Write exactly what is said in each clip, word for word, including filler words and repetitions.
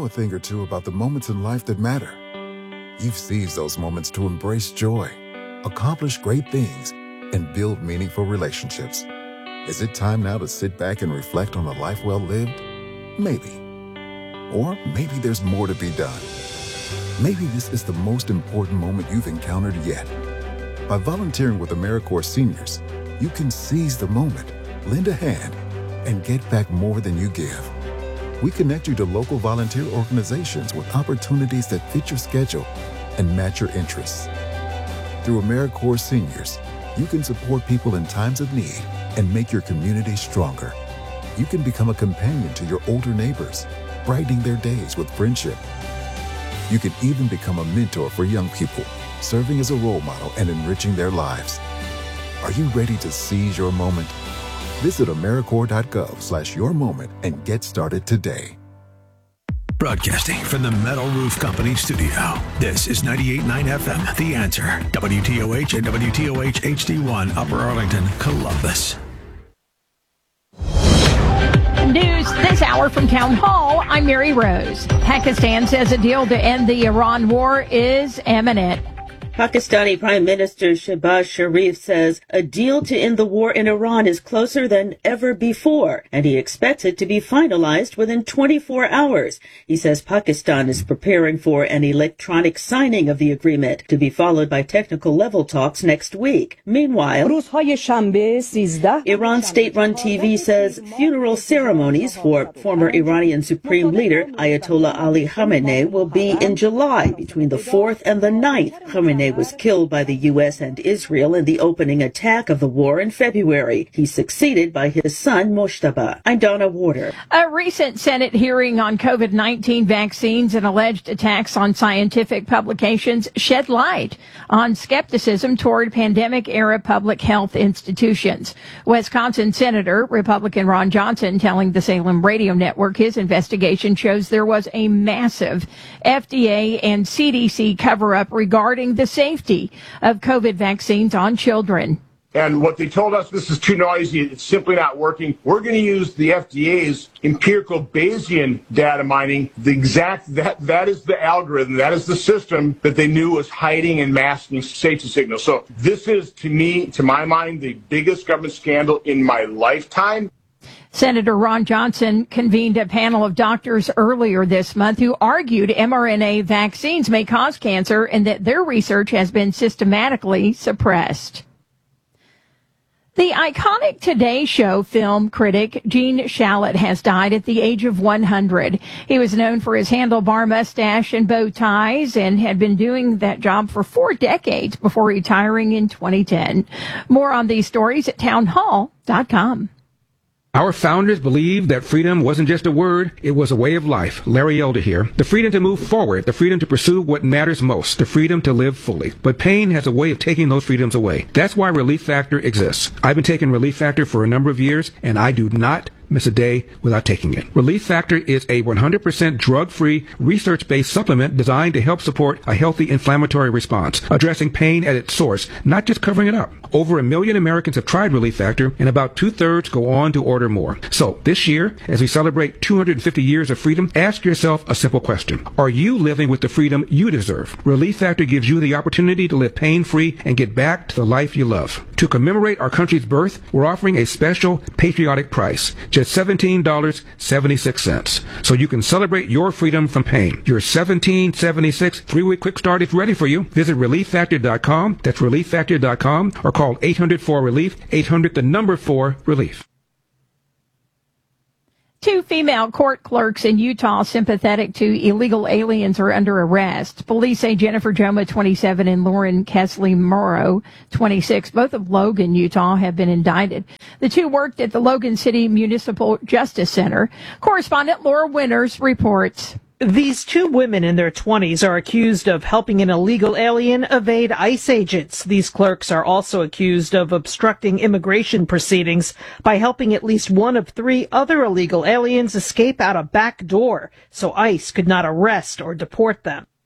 a thing or two about the moments in life that matter. You've seized those moments to embrace joy, accomplish great things, and build meaningful relationships. Is it time now to sit back and reflect on a life well lived? Maybe. Or maybe there's more to be done. Maybe this is the most important moment you've encountered yet. By volunteering with AmeriCorps Seniors, you can seize the moment, lend a hand, and get back more than you give. We connect you to local volunteer organizations with opportunities that fit your schedule and match your interests. Through AmeriCorps Seniors, you can support people in times of need and make your community stronger. You can become a companion to your older neighbors, brightening their days with friendship. You can even become a mentor for young people, serving as a role model and enriching their lives. Are you ready to seize your moment? Visit AmeriCorps.gov slash your moment and get started today. Broadcasting from the Metal Roof Company studio, this is ninety-eight point nine F M, The Answer, W T O H and W T O H H D one, Upper Arlington, Columbus. News this hour from Town Hall. I'm Mary Rose. Pakistan says a deal to end the Iran war is imminent. Pakistani Prime Minister Shehbaz Sharif says a deal to end the war in Iran is closer than ever before, and he expects it to be finalized within twenty-four hours. He says Pakistan is preparing for an electronic signing of the agreement to be followed by technical level talks next week. Meanwhile, Iran state-run T V says funeral ceremonies for former Iranian Supreme Leader Ayatollah Ali Khamenei will be in July between the fourth and the ninth. Khamenei was killed by the U S and Israel in the opening attack of the war in February. He's succeeded by his son, Moshtaba. I'm Donna Warder. A recent Senate hearing on COVID nineteen vaccines and alleged attacks on scientific publications shed light on skepticism toward pandemic-era public health institutions. Wisconsin Senator Republican Ron Johnson telling the Salem Radio Network his investigation shows there was a massive F D A and C D C cover-up regarding the safety of COVID vaccines on children. And what they told us, this is too noisy, it's simply not working. We're going to use the F D A's empirical Bayesian data mining. The exact, that, that is the algorithm, that is the system that they knew was hiding and masking safety signals. So this is, to me, to my mind, the biggest government scandal in my lifetime. Senator Ron Johnson convened a panel of doctors earlier this month who argued mRNA vaccines may cause cancer and that their research has been systematically suppressed. The iconic Today Show film critic Gene Shalit has died at the age of one hundred. He was known for his handlebar mustache and bow ties and had been doing that job for four decades before retiring in twenty ten. More on these stories at townhall dot com. Our founders believed that freedom wasn't just a word, it was a way of life. Larry Elder here. The freedom to move forward, the freedom to pursue what matters most, the freedom to live fully. But pain has a way of taking those freedoms away. That's why Relief Factor exists. I've been taking Relief Factor for a number of years, and I do not miss a day without taking it. Relief Factor is a one hundred percent drug-free, research-based supplement designed to help support a healthy inflammatory response, addressing pain at its source, not just covering it up. Over a million Americans have tried Relief Factor, and about two-thirds go on to order more. So, this year, as we celebrate two hundred fifty years of freedom, ask yourself a simple question. Are you living with the freedom you deserve? Relief Factor gives you the opportunity to live pain-free and get back to the life you love. To commemorate our country's birth, we're offering a special patriotic price. Just seventeen dollars and seventy-six cents. So you can celebrate your freedom from pain. Your seventeen dollars and seventy-six cents three-week quick start is ready for you. Visit relief factor dot com. That's relief factor dot com or call eight hundred four relief, eight hundred the number four relief. Two female court clerks in Utah sympathetic to illegal aliens are under arrest. Police say Jennifer Joma, twenty-seven, and Lauren Kesley Morrow, twenty-six, both of Logan, Utah, have been indicted. The two worked at the Logan City Municipal Justice Center. Correspondent Laura Winters reports. These two women in their twenties are accused of helping an illegal alien evade ICE agents. These clerks are also accused of obstructing immigration proceedings by helping at least one of three other illegal aliens escape out a back door so ICE could not arrest or deport them.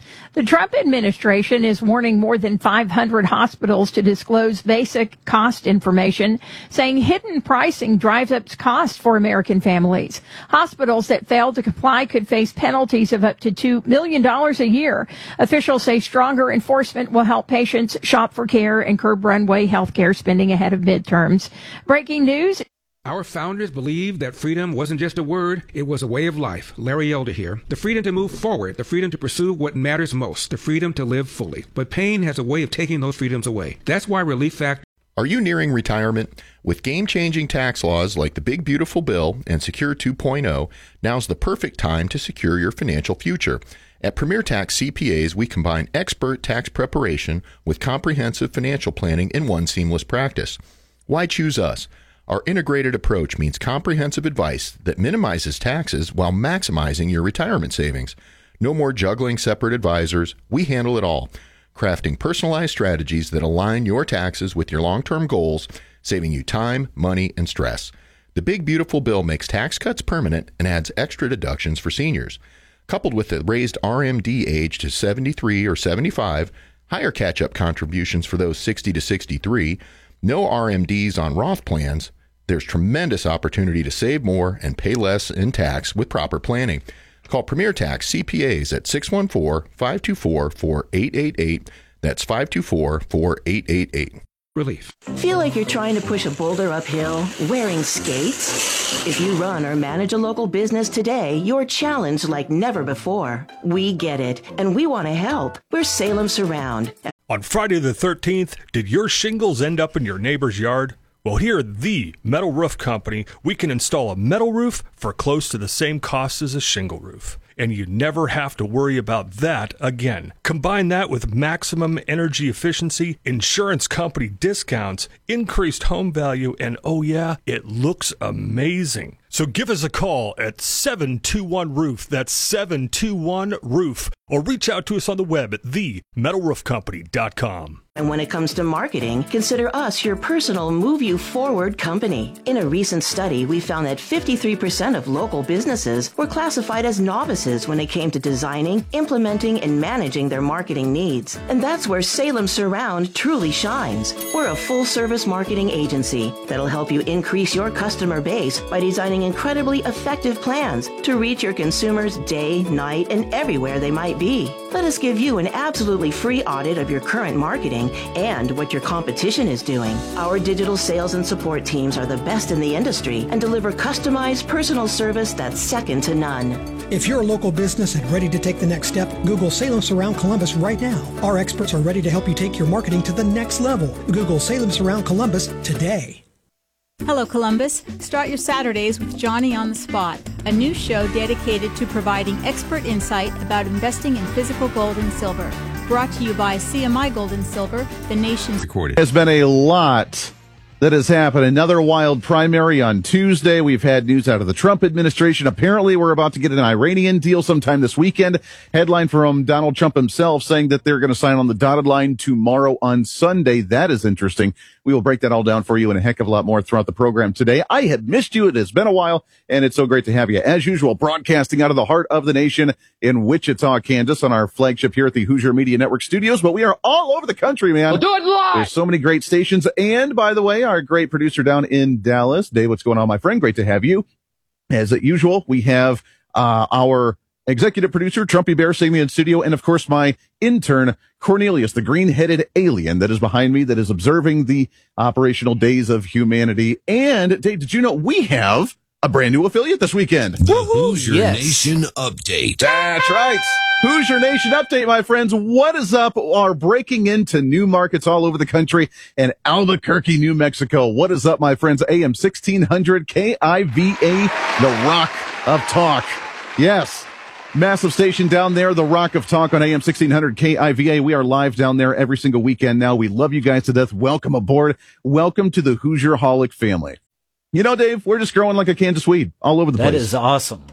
The Trump administration is warning more than five hundred hospitals to disclose basic cost information, saying hidden pricing drives up costs for American families. Hospitals that fail to comply could face penalties of up to two million dollars a year. Officials say stronger enforcement will help patients shop for care and curb runaway health care spending ahead of midterms. Breaking news. Our founders believed that freedom wasn't just a word, it was a way of life. Larry Elder here. The freedom to move forward, the freedom to pursue what matters most, the freedom to live fully. But pain has a way of taking those freedoms away. That's why Relief Factor. Are you nearing retirement? With game-changing tax laws like the Big Beautiful Bill and Secure two point oh, now's the perfect time to secure your financial future. At Premier Tax C P As, we combine expert tax preparation with comprehensive financial planning in one seamless practice. Why choose us? Our integrated approach means comprehensive advice that minimizes taxes while maximizing your retirement savings. No more juggling separate advisors. We handle it all, crafting personalized strategies that align your taxes with your long-term goals, saving you time, money, and stress. The Big Beautiful Bill makes tax cuts permanent and adds extra deductions for seniors. Coupled with the raised R M D age to seventy-three or seventy-five, higher catch-up contributions for those sixty to sixty-three, no R M Ds on Roth plans, there's tremendous opportunity to save more and pay less in tax with proper planning. Call Premier Tax C P As at six one four, five two four, four eight eight eight. That's five two four, four eight eight eight. Relief. Feel like you're trying to push a boulder uphill wearing skates? If you run or manage a local business today, you're challenged like never before. We get it, and we want to help. We're Salem Surround. On Friday the thirteenth, did your shingles end up in your neighbor's yard? Well, here at the Metal Roof Company, we can install a metal roof for close to the same cost as a shingle roof. And you never have to worry about that again. Combine that with maximum energy efficiency, insurance company discounts, increased home value, and oh yeah, it looks amazing. So give us a call at seven two one roof. That's seven two one roof. Or reach out to us on the web at the metal roof company dot com. And when it comes to marketing, consider us your personal Move You Forward company. In a recent study, we found that fifty-three percent of local businesses were classified as novices when it came to designing, implementing, and managing their marketing needs. And that's where Salem Surround truly shines. We're a full-service marketing agency that'll help you increase your customer base by designing incredibly effective plans to reach your consumers day, night, and everywhere they might be. Let us give you an absolutely free audit of your current marketing and what your competition is doing. Our digital sales and support teams are the best in the industry and deliver customized personal service that's second to none. If you're a local business and ready to take the next step, Google Salem Surround Columbus right now. Our experts are ready to help you take your marketing to the next level. Google Salem Surround Columbus today. Hello, Columbus. Start your Saturdays with Johnny on the Spot, a new show dedicated to providing expert insight about investing in physical gold and silver. Brought to you by C M I Gold and Silver, the nation's recorded. There's been a lot that has happened. Another wild primary on Tuesday. We've had news out of the Trump administration. Apparently, we're about to get an Iranian deal sometime this weekend. Headline from Donald Trump himself saying that they're going to sign on the dotted line tomorrow on Sunday. That is interesting. We will break that all down for you and a heck of a lot more throughout the program today. I have missed you. It has been a while, and it's so great to have you. As usual, broadcasting out of the heart of the nation in Wichita, Kansas, on our flagship here at the Hoosier Media Network studios. But we are all over the country, man. We'll do it live. There's so many great stations. And by the way, our great producer down in Dallas, Dave, what's going on, my friend? Great to have you. As usual, we have uh our executive producer, Trumpy Bear, sitting in studio, and of course my intern, Cornelius, the green-headed alien that is behind me, that is observing the operational days of humanity. And Dave, did you know we have a brand new affiliate this weekend? The Hoosier yes. Nation Update. That's right. Hoosier Nation Update, my friends. What is up? Are breaking into new markets all over the country and Albuquerque, New Mexico. What is up, my friends? A M sixteen hundred K I V A, the Rock of Talk. Yes. Massive station down there, the Rock of Talk on A M sixteen hundred K I V A. We are live down there every single weekend now. We love you guys to death. Welcome aboard. Welcome to the Hoosier Holic family. You know, Dave, we're just growing like a Kansas weed all over the that place. That is awesome.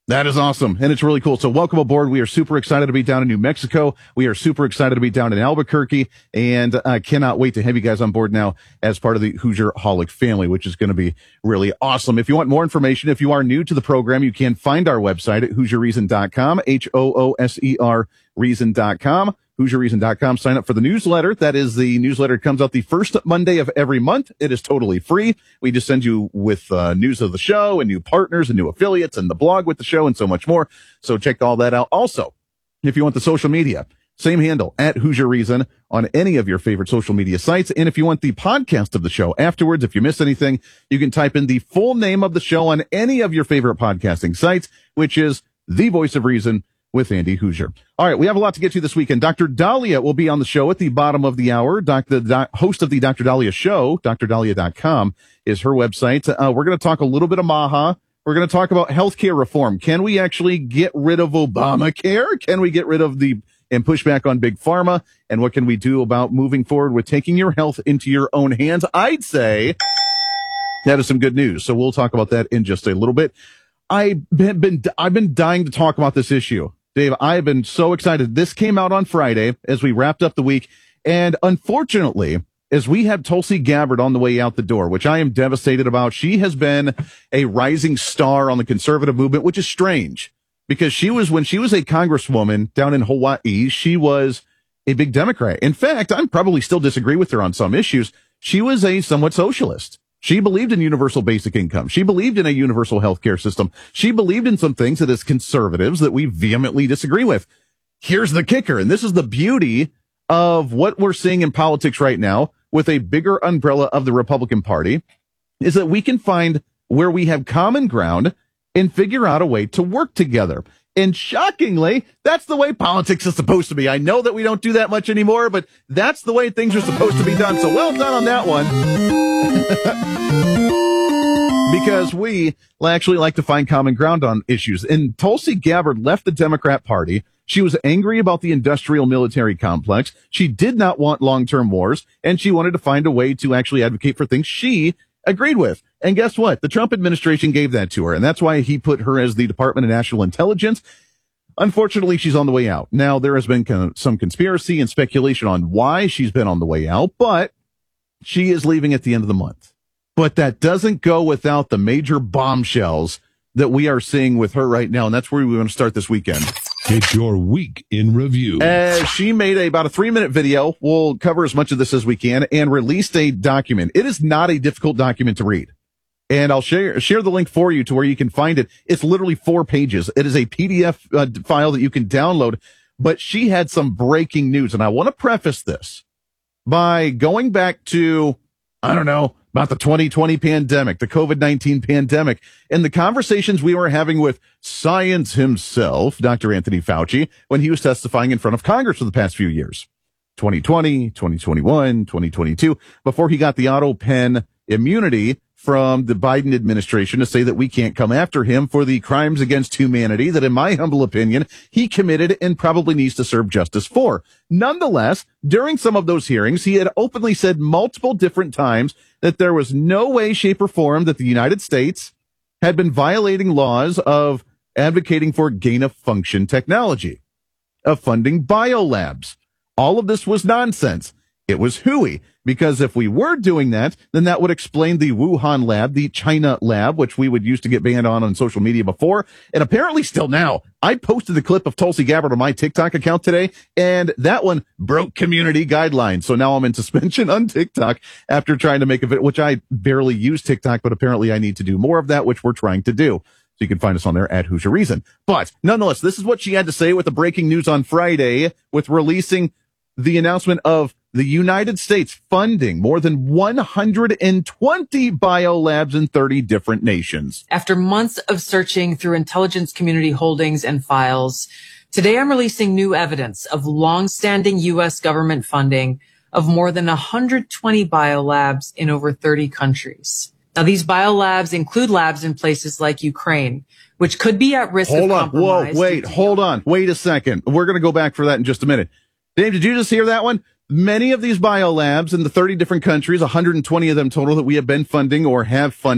That is awesome, and it's really cool. So welcome aboard. We are super excited to be down in New Mexico. We are super excited to be down in Albuquerque, and I cannot wait to have you guys on board now as part of the Hoosier Holic family, which is going to be really awesome. If you want more information, if you are new to the program, you can find our website at hoosier reason dot com, H O O S E R reason dot com. hoosier reason dot com. Sign up for the newsletter. That is the newsletter. It comes out the first Monday of every month. It is totally free. We just send you with uh, news of the show and new partners and new affiliates and the blog with the show and so much more. So check all that out. Also, if you want the social media, same handle at Hoosier Reason on any of your favorite social media sites. And if you want the podcast of the show afterwards, if you miss anything, you can type in the full name of the show on any of your favorite podcasting sites, which is The Voice of Reason with Andy Hoosier. All right, we have a lot to get to this weekend. Doctor Dahlia will be on the show at the bottom of the hour. Doc, the doc, host of the Doctor Dahlia Show, D R dahlia dot com, is her website. Uh, we're going to talk a little bit of MAHA. We're going to talk about healthcare reform. Can we actually get rid of Obamacare? Can we get rid of the and push back on Big Pharma? And what can we do about moving forward with taking your health into your own hands? I'd say that is some good news. So we'll talk about that in just a little bit. I've been, been I've been dying to talk about this issue. Dave, I've been so excited. This came out on Friday as we wrapped up the week. And unfortunately, as we have Tulsi Gabbard on the way out the door, which I am devastated about, she has been a rising star on the conservative movement, which is strange because she was, when she was a congresswoman down in Hawaii, she was a big Democrat. In fact, I probably still disagree with her on some issues. She was a somewhat socialist. She believed in universal basic income. She believed in a universal health care system. She believed in some things that as conservatives that we vehemently disagree with. Here's the kicker, and this is the beauty of what we're seeing in politics right now with a bigger umbrella of the Republican Party, is that we can find where we have common ground and figure out a way to work together. And shockingly, that's the way politics is supposed to be. I know that we don't do that much anymore, but that's the way things are supposed to be done. So well done on that one. Because we actually like to find common ground on issues. And Tulsi Gabbard left the Democrat Party. She was angry about the industrial military complex. She did not want long-term wars, and she wanted to find a way to actually advocate for things she agreed with. And guess what? The Trump administration gave that to her, and that's why he put her as the Department of National Intelligence. Unfortunately, she's on the way out. Now, there has been some conspiracy and speculation on why she's been on the way out, but she is leaving at the end of the month. But that doesn't go without the major bombshells that we are seeing with her right now, and that's where we want to start this weekend. It's your week in review. Uh, she made a, about a three-minute video. We'll cover as much of this as we can, and released a document. It is not a difficult document to read. And I'll share share the link for you to where you can find it. It's literally four pages. It is a P D F uh, file that you can download. But she had some breaking news, and I want to preface this by going back to, I don't know, about the twenty twenty pandemic, the COVID nineteen pandemic, and the conversations we were having with science himself, Doctor Anthony Fauci, when he was testifying in front of Congress for the past few years. twenty twenty, twenty twenty-one, twenty twenty-two, before he got the auto pen immunity from the Biden administration to say that we can't come after him for the crimes against humanity that, in my humble opinion, he committed and probably needs to serve justice for. Nonetheless, during some of those hearings, he had openly said multiple different times that there was no way, shape, or form that the United States had been violating laws of advocating for gain-of-function technology, of funding biolabs. All of this was nonsense. It was hooey, because if we were doing that, then that would explain the Wuhan lab, the China lab, which we would use to get banned on on social media before, and apparently still now. I posted a clip of Tulsi Gabbard on my TikTok account today, and that one broke community guidelines. So now I'm in suspension on TikTok after trying to make a video, which I barely use TikTok, but apparently I need to do more of that, which we're trying to do. So you can find us on there at Hoosier Reason. But nonetheless, this is what she had to say with the breaking news on Friday with releasing the announcement of the United States funding more than one hundred twenty biolabs in thirty different nations. After months of searching through intelligence community holdings and files, today I'm releasing new evidence of long-standing U S government funding of more than one hundred twenty biolabs in over thirty countries. Now, these biolabs include labs in places like Ukraine, which could be at risk hold of on. compromise. Whoa, wait, hold on. Wait a second. We're going to go back for that in just a minute. Dave, did you just hear that one? Many of these biolabs in the thirty different countries, one hundred twenty of them total that we have been funding or have funded,